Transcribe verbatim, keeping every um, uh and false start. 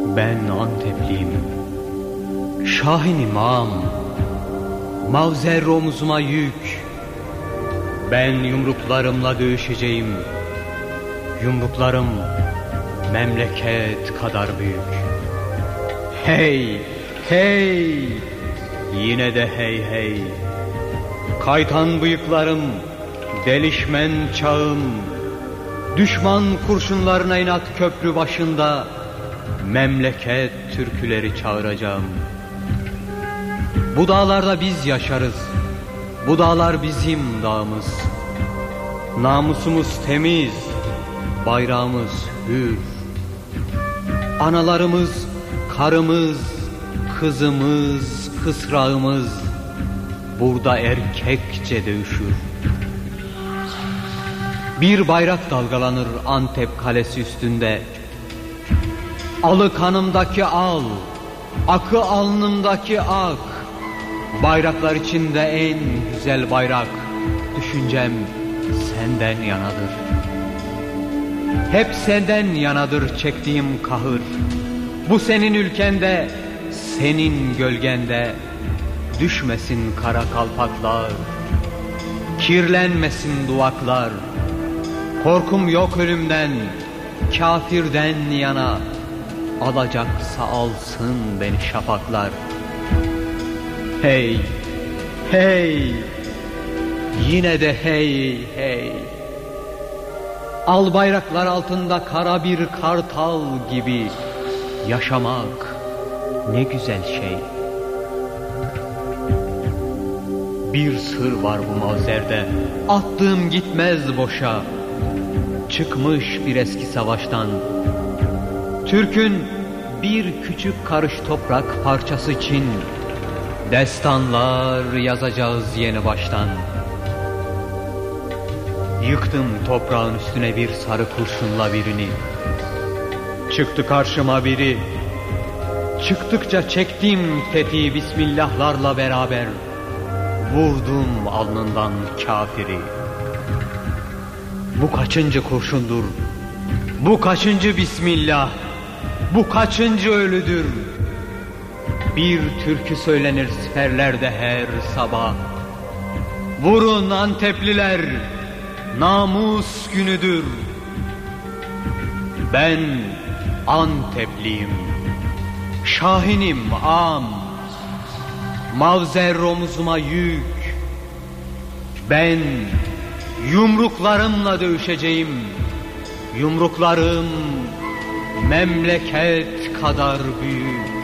Ben Antepliyim, Şahin imam, mavzer omzuma yük. Ben yumruklarımla dövüşeceğim. Yumruklarım memleket kadar büyük. Hey, hey, yine de hey hey. Kaytan bıyıklarım, delişmen çağım. Düşman kurşunlarına inat köprü başında memleket türküleri çağıracağım. Bu dağlarda biz yaşarız, bu dağlar bizim dağımız. Namusumuz temiz, bayrağımız hür. Analarımız, karımız, kızımız, kısrağımız burada erkekçe dövüşür. Bir bayrak dalgalanır Antep kalesi üstünde. Alı kanımdaki al, akı alnımdaki ak. Bayraklar içinde en güzel bayrak, düşüncem senden yanadır. Hep senden yanadır çektiğim kahır. Bu senin ülkende, senin gölgende düşmesin kara kalpaklar, kirlenmesin duvaklar. Korkum yok ölümden, kafirden yana, alacaksa alsın beni şafaklar. Hey, hey, yine de hey, hey. Al bayraklar altında kara bir kartal gibi yaşamak ne güzel şey. Bir sır var bu mavzerde, attığım gitmez boşa. Çıkmış bir eski savaştan, Türk'ün bir küçük karış toprak parçası için destanlar yazacağız yeni baştan. Yıktım toprağın üstüne bir sarı kurşunla birini. Çıktı karşıma biri. Çıktıkça çektim tetiği bismillahlarla beraber. Vurdum alnından kafiri. Bu kaçıncı kurşundur? Bu kaçıncı bismillah? Bu kaçıncı ölüdür? Bir türkü söylenir siperlerde her sabah. Vurun Antepliler, namus günüdür. Ben Antepliyim, Şahinim am, mavzer omuzuma yük. Ben yumruklarımla dövüşeceğim. Yumruklarım memleket kadar büyük.